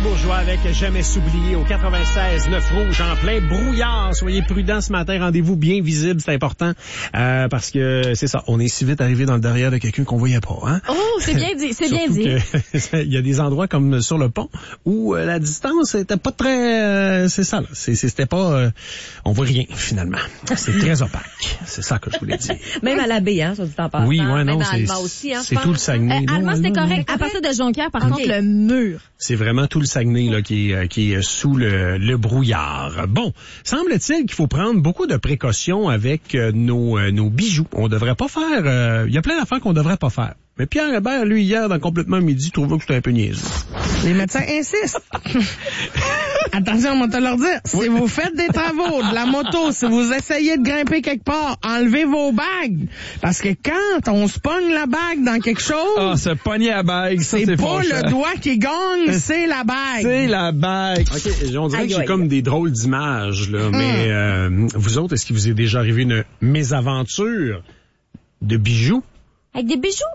Bourgeois avec Jamais s'oublier au 96.9 Rouge en plein brouillard. Soyez prudents ce matin, rendez-vous bien visible, c'est important parce que c'est ça, on est si vite arrivé dans le derrière de quelqu'un qu'on voyait pas. Hein? Oh, c'est bien dit, c'est bien dit. Il y a des endroits comme sur le pont où la distance était pas très... c'est ça, là. C'était pas... on voit rien finalement. C'est très opaque. C'est ça que je voulais dire. Même à la baie, hein, ça dit en passant. Oui, ouais, non, c'est tout le Saguenay. Allemand, c'était correct. À partir de Jonquière, par contre, le mur. C'est vraiment tout le Saguenay là qui est sous le brouillard. Bon, semble-t-il qu'il faut prendre beaucoup de précautions avec nos bijoux. On devrait pas faire... il y a plein d'affaires qu'on devrait pas faire. Mais Pierre Hébert, lui, hier, dans Complètement Midi, trouvait que c'était un peu niaiseux. Les médecins insistent. Attention, on va te leur dire. Si vous faites des travaux, de la moto, si vous essayez de grimper quelque part, enlevez vos bagues. Parce que quand on se pogne la bague dans quelque chose... Ah, se pogner la bague, ça, c'est pas le doigt qui gagne, c'est la bague. C'est la bague. OK, on dirait que j'ai comme des drôles d'images, là. Mais vous autres, est-ce qu'il vous est déjà arrivé une mésaventure de bijoux? Avec des bijoux?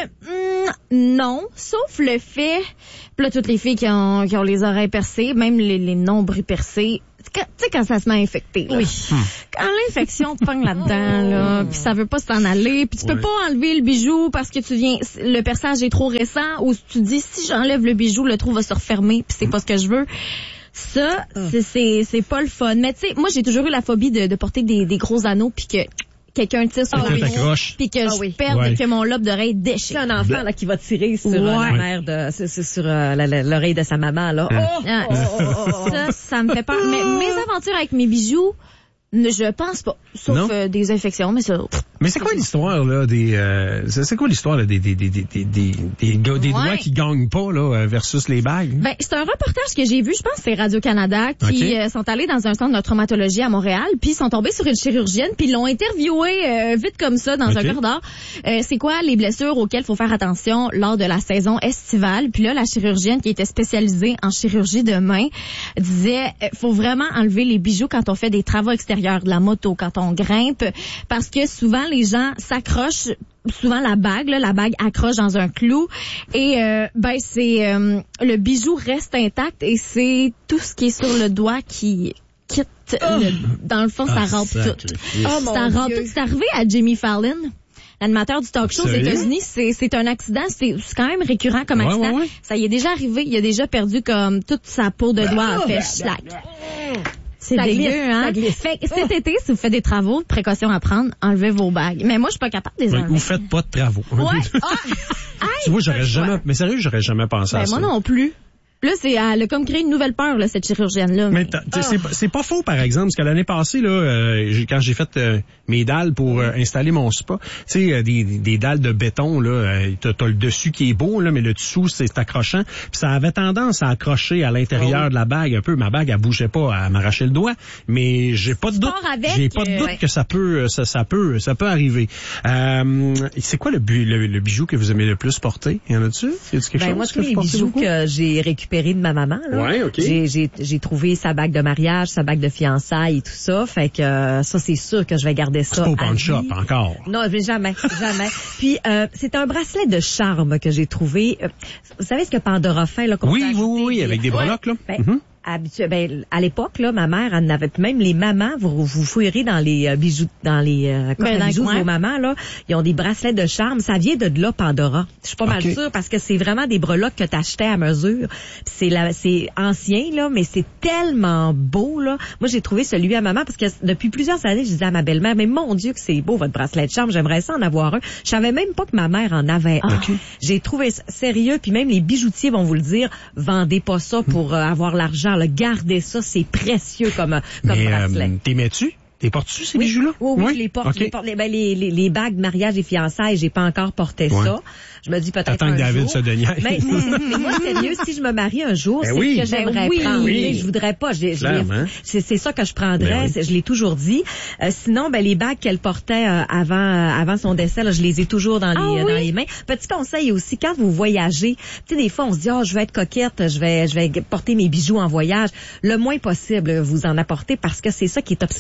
Non. Sauf le fait, là, toutes les filles qui ont les oreilles percées, même les nombrils percés, tu sais, quand ça se met à infecter, là. Oui. Quand l'infection te pogne là-dedans, là, pis ça veut pas s'en aller, puis tu peux pas enlever le bijou parce que le perçage est trop récent, ou tu dis, si j'enlève le bijou, le trou va se refermer, puis c'est pas ce que je veux. Ça, c'est pas le fun. Mais tu sais, moi, j'ai toujours eu la phobie de porter des gros anneaux, puis que quelqu'un tire sur le micro, puis que je perde, que mon lobe d'oreille déchire. C'est un enfant là qui va tirer sur la mère sur l'oreille de sa maman là. Ça me fait peur. Mais mes aventures avec mes bijoux, je pense pas, sauf des infections, mais ça. Mais c'est quoi l'histoire là c'est quoi l'histoire là, des doigts qui gagnent pas là versus les bagues? Ben c'est un reportage que j'ai vu, je pense que c'est Radio-Canada qui sont allés dans un centre de traumatologie à Montréal, puis ils sont tombés sur une chirurgienne, puis ils l'ont interviewée vite comme ça dans un corridor. C'est quoi les blessures auxquelles faut faire attention lors de la saison estivale? Puis là la chirurgienne qui était spécialisée en chirurgie de main disait faut vraiment enlever les bijoux quand on fait des travaux extérieurs, de la moto, quand on grimpe, parce que souvent les gens s'accrochent, souvent la bague accroche dans un clou et le bijou reste intact et c'est tout ce qui est sur le doigt qui quitte. Dans le fond, ça rampe tout. Ça rampe tout. C'est arrivé à Jimmy Fallon, l'animateur du talk show aux États-Unis. C'est un accident, c'est quand même récurrent comme accident. Ouais. Ça y est déjà arrivé, il a déjà perdu comme toute sa peau de doigt a fait schlac. C'est dégueu, hein? Fait que cet été, si vous faites des travaux, précautions à prendre, enlevez vos bagues. Mais moi, je suis pas capable de les enlever. Vous faites pas de travaux. Tu vois, j'aurais jamais pensé à ça. Moi non plus. Là, elle a comme créé une nouvelle peur, là, cette chirurgienne-là. Mais c'est pas faux, par exemple, parce que l'année passée, là, quand j'ai fait mes dalles pour installer mon spa, tu sais, des dalles de béton, là, t'as le dessus qui est beau, là, mais le dessous, c'est accrochant. Puis ça avait tendance à accrocher à l'intérieur de la bague un peu. Ma bague, elle bougeait pas, à m'arracher le doigt, mais j'ai pas de doute. Que ça peut arriver. C'est quoi le bijou que vous aimez le plus porter? Y en a-tu? Y a-tu quelque chose? Moi, tous les bijoux que j'ai récupérés de ma maman, là. Ouais, OK. J'ai trouvé sa bague de mariage, sa bague de fiançailles et tout ça. Fait que ça, c'est sûr que je vais garder ça. C'est pas au pawn shop encore. Non, jamais. Puis c'est un bracelet de charme que j'ai trouvé. Vous savez ce que Pandora fait là? Oui, avec des breloques là. À l'époque, là, ma mère en avait, même les mamans, vous fouillerez dans les bijoux, dans les bijoux de vos mamans, là, ils ont des bracelets de charme. Ça vient de là, Pandora. Je suis pas mal sûre parce que c'est vraiment des breloques que t'achetais à mesure. C'est ancien, là, mais c'est tellement beau, là. Moi, j'ai trouvé celui à maman parce que depuis plusieurs années, je disais à ma belle-mère, mais mon Dieu que c'est beau, votre bracelet de charme. J'aimerais ça en avoir un. Je savais même pas que ma mère en avait un. J'ai trouvé ça sérieux, puis même les bijoutiers vont vous le dire, vendez pas ça pour avoir l'argent. Gardez ça, c'est précieux comme bracelet. T'aimais-tu? T'es portes-tu ces bijoux-là? Oui, je les porte. Les bagues, mariage et fiançailles, j'ai pas encore porté ça. Je me dis peut-être T'attends que David se déniaise. Mais moi, sérieux, si je me marie un jour, c'est ce que j'aimerais prendre. Je voudrais pas. C'est ça que je prendrais. Je l'ai toujours dit. Sinon, les bagues qu'elle portait avant son décès, là, je les ai toujours dans les mains. Petit conseil aussi, quand vous voyagez, tu sais, des fois, on se dit, je vais être coquette, je vais porter mes bijoux en voyage. Le moins possible, vous en apportez parce que c'est ça qui est observé.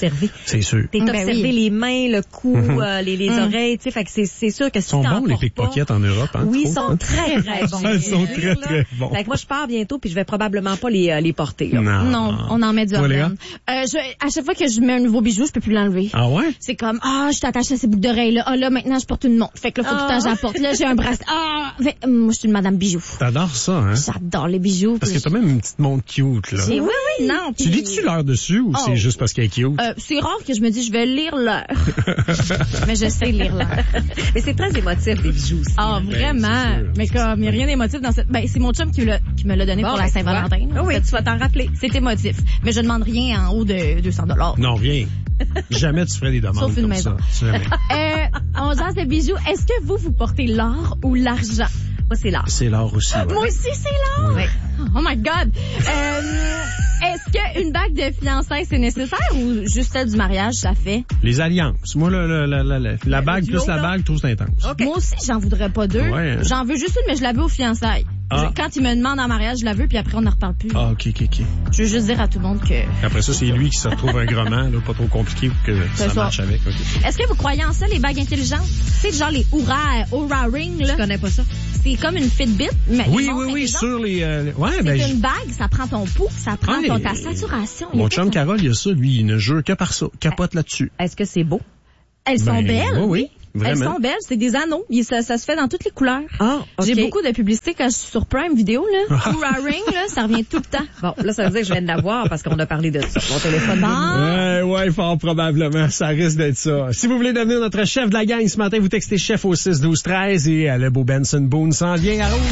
C'est sûr. T'es observé les mains, le cou, les oreilles, tu sais, fait que c'est sûr que si ils sont bons, les pickpockets en Europe, hein? Oui, ils sont très, très bons. Ils sont très, très bons. Fait que moi, je pars bientôt, puis je vais probablement pas les porter, là. Non, on en met du organe. À chaque fois que je mets un nouveau bijou, je peux plus l'enlever. Ah ouais? C'est comme, je suis attachée à ces boucles d'oreilles, là. Là, maintenant, je porte une montre. Fait que là, faut tout le temps, j'apporte. Là, j'ai un bracelet. Moi, je suis une madame bijou. T'adores ça, hein? J'adore les bijoux. Parce que t'as même une petite montre cute, là. Oui, non. Tu lis-tu l'heure dessus ou c'est juste parce qu'elle est cute? C'est rare que je me dis, je vais lire l'heure. Mais je sais lire l'heure. Mais c'est très émotif, des bijoux aussi. Vraiment. Mais comme, il n'y a rien d'émotif dans cette... c'est mon chum qui me l'a donné pour la Saint-Valentin. Oui, tu vas t'en rappeler. C'est émotif. Mais je demande rien en haut de $200. Non, rien. Jamais tu ferais des demandes sauf une comme maison. ça. Jamais. On jase de bijoux. Est-ce que vous portez l'or ou l'argent? Moi, c'est l'or. C'est l'or aussi, ouais. Moi aussi, c'est l'or. Oui. Oh my God. Est-ce qu'une bague de fiançailles, c'est nécessaire ou juste celle du mariage, ça fait? Les alliances. Moi, la bague plus la bague, tout c'est intense. Okay. Moi aussi, j'en voudrais pas deux. Ouais. J'en veux juste une, mais je la veux aux fiançailles. Quand il me demande en mariage, je la veux, puis après, on n'en reparle plus. Ah, OK. Je veux juste dire à tout le monde que... Après ça, c'est lui qui se retrouve un grement, là, pas trop compliqué pour que ça marche avec. Okay. Est-ce que vous croyez en ça, les bagues intelligentes? Tu sais, genre les Oura Ring, là? Je connais pas ça. C'est comme une Fitbit, mais oui, sur les... c'est une bague, ça prend ton pouls, ça prend ta saturation. Mon chum Carole, il y a ça, lui, il ne jure que par ça. Capote là-dessus. Est-ce que c'est beau? Elles sont belles. Oui. Vraiment. Elles sont belles, c'est des anneaux. Ça se fait dans toutes les couleurs. Ah, okay. J'ai beaucoup de publicité quand je suis sur Prime Vidéo, là. Oura Ring, là, ça revient tout le temps. Bon, là, ça veut dire que je viens de la voir parce qu'on a parlé de ça. Mon téléphone. Ouais, fort probablement. Ça risque d'être ça. Si vous voulez devenir notre chef de la gang ce matin, vous textez chef au 6-12-13 et le beau Benson Boone s'en vient à rouge.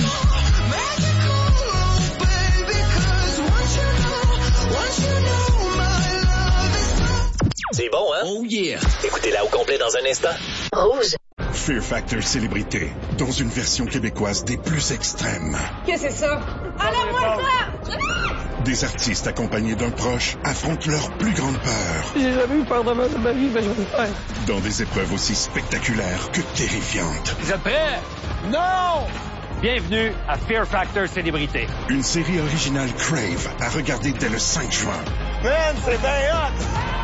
C'est bon, hein? Oh yeah! Écoutez-la au complet dans un instant. Rouge. Fear Factor Célébrité, dans une version québécoise des plus extrêmes. Qu'est-ce que c'est ça? Enlève-moi ça! Des artistes accompagnés d'un proche affrontent leur plus grande peur. J'ai jamais eu peur de ma vie, mais je vais le faire. Dans des épreuves aussi spectaculaires que terrifiantes. Vous êtes prêts? Non! Bienvenue à Fear Factor Célébrité. Une série originale Crave à regarder dès le 5 juin. Man, c'est bien hot!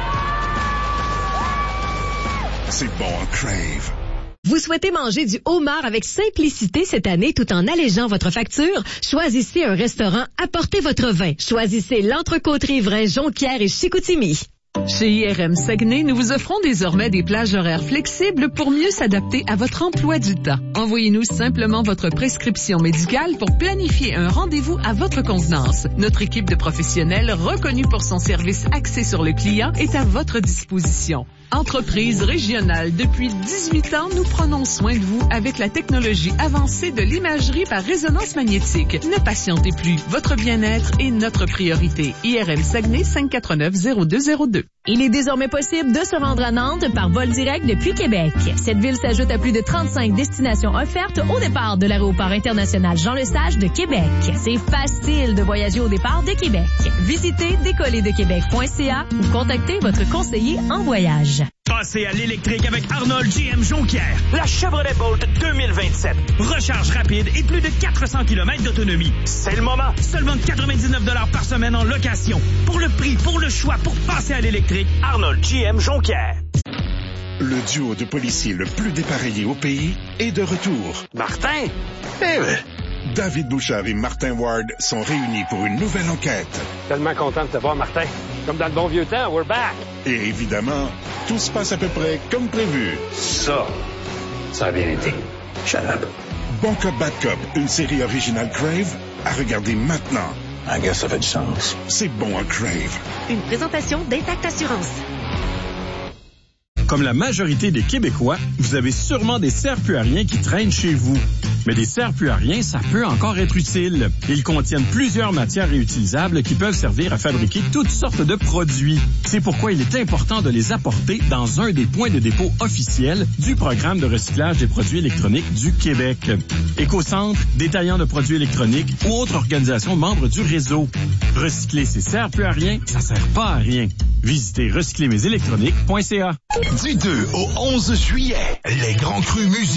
C'est bon en Crave. Vous souhaitez manger du homard avec simplicité cette année tout en allégeant votre facture? Choisissez un restaurant, apportez votre vin. Choisissez l'Entrecôterie Vrin Jonquière et Chicoutimi. Chez IRM Saguenay, nous vous offrons désormais des plages horaires flexibles pour mieux s'adapter à votre emploi du temps. Envoyez-nous simplement votre prescription médicale pour planifier un rendez-vous à votre convenance. Notre équipe de professionnels reconnue pour son service axé sur le client est à votre disposition. Entreprise régionale, depuis 18 ans, nous prenons soin de vous avec la technologie avancée de l'imagerie par résonance magnétique. Ne patientez plus, votre bien-être est notre priorité. IRM Saguenay 549-0202. Il est désormais possible de se rendre à Nantes par vol direct depuis Québec. Cette ville s'ajoute à plus de 35 destinations offertes au départ de l'aéroport international Jean-Lesage de Québec. C'est facile de voyager au départ de Québec. Visitez décollerdequebec.ca ou contactez votre conseiller en voyage. Passez à l'électrique avec Arnold GM Jonquière. La Chevrolet Bolt 2027. Recharge rapide et plus de 400 km d'autonomie. C'est le moment. Seulement 99 $ par semaine en location. Pour le prix, pour le choix, pour passer à l'électrique, Arnold GM Jonquière. Le duo de policiers le plus dépareillé au pays est de retour. Martin? David Bouchard et Martin Ward sont réunis pour une nouvelle enquête. Tellement content de te voir, Martin. Comme dans le bon vieux temps, we're back. Et évidemment, tout se passe à peu près comme prévu. Ça a bien été. Shut up. Bon Cop, Bad Cop, une série originale Crave à regarder maintenant. I guess ça fait du sens. C'est bon en Crave. Une présentation d'Intact Assurance. Comme la majorité des Québécois, vous avez sûrement des serre-plus-à-rien qui traînent chez vous. Mais des serre-plus-à-rien, ça peut encore être utile. Ils contiennent plusieurs matières réutilisables qui peuvent servir à fabriquer toutes sortes de produits. C'est pourquoi il est important de les apporter dans un des points de dépôt officiels du programme de recyclage des produits électroniques du Québec. Écocentre, détaillant de produits électroniques ou autres organisations membres du réseau. Recycler ces serre-plus-à-rien, ça sert pas à rien. Visitez recyclermesélectroniques.ca. Du 2 au 11 juillet, les grands crus musicaux